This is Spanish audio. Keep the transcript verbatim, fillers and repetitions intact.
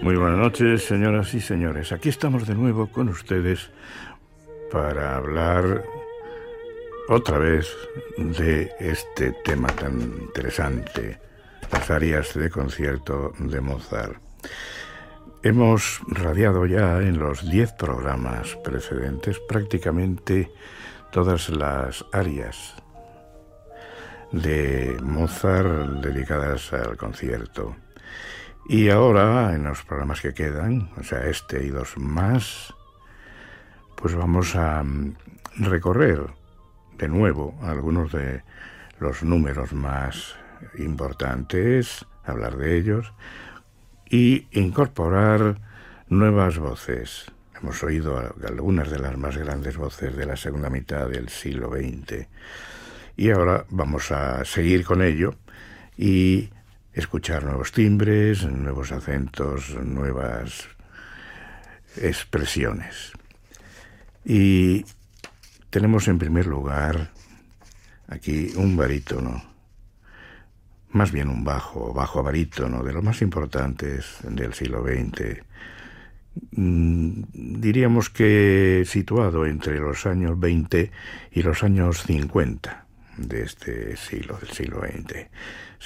Muy buenas noches, señoras y señores. Aquí estamos de nuevo con ustedes para hablar otra vez de este tema tan interesante, las arias de concierto de Mozart. Hemos radiado ya en los diez programas precedentes prácticamente todas las arias de Mozart dedicadas al concierto. Y ahora, en los programas que quedan, o sea, este y dos más, pues vamos a recorrer de nuevo algunos de los números más importantes, hablar de ellos y incorporar nuevas voces. Hemos oído algunas de las más grandes voces de la segunda mitad del siglo veinte y ahora vamos a seguir con ello y escuchar nuevos timbres, nuevos acentos, nuevas expresiones. Y tenemos en primer lugar aquí un barítono, más bien un bajo, bajo barítono, de los más importantes del siglo veinte. Diríamos que situado entre los años veinte y los años cincuenta de este siglo, del siglo veinte.